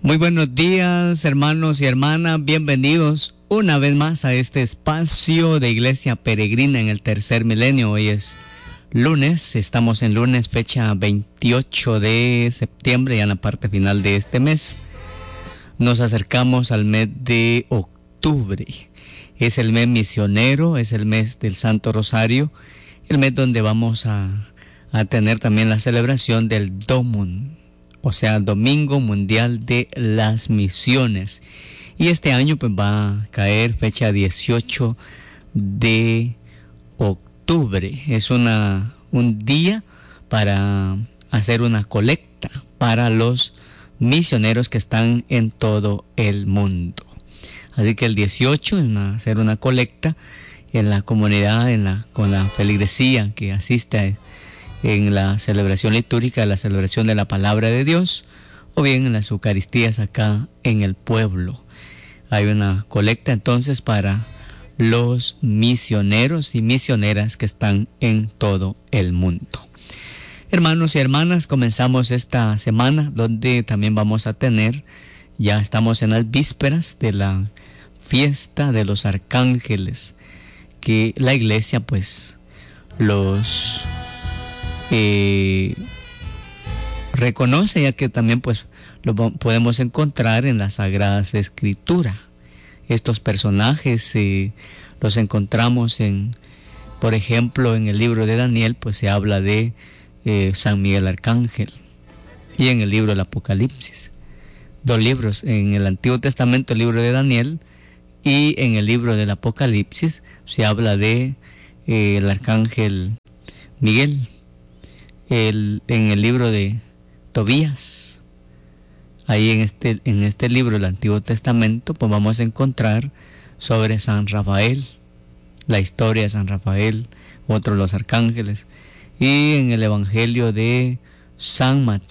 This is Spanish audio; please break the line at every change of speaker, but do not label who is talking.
Muy buenos días, hermanos y hermanas. Bienvenidos una vez más a este espacio de Iglesia Peregrina en el tercer milenio. Hoy es lunes, estamos en lunes, fecha 28 de septiembre, ya en la parte final de este mes. Nos acercamos al mes de octubre. Es el mes misionero, es el mes del Santo Rosario, el mes donde vamos a tener también la celebración del Domum, o sea, Domingo Mundial de las Misiones. Y este año pues va a caer fecha 18 de octubre. Es un día para hacer una colecta para los misioneros que están en todo el mundo. Así que el 18 hacer una colecta en la comunidad, con la feligresía que asiste en la celebración litúrgica, la celebración de la palabra de Dios, o bien en las Eucaristías acá en el pueblo. Hay una colecta entonces para los misioneros y misioneras que están en todo el mundo. Hermanos y hermanas, comenzamos esta semana donde también vamos a tener, ya estamos en las vísperas de la fiesta de los arcángeles, que la iglesia pues los reconoce, ya que también pues lo podemos encontrar en las Sagradas Escrituras. Estos personajes los encontramos por ejemplo, en el libro de Daniel, pues se habla de San Miguel Arcángel, y en el libro del Apocalipsis. Dos libros, en el Antiguo Testamento el libro de Daniel, y en el libro del Apocalipsis se habla de el Arcángel Miguel. En el libro de Tobías, ahí en este libro del Antiguo Testamento, pues vamos a encontrar sobre San Rafael, la historia de San Rafael, otro de los arcángeles. Y en el Evangelio de San Mateo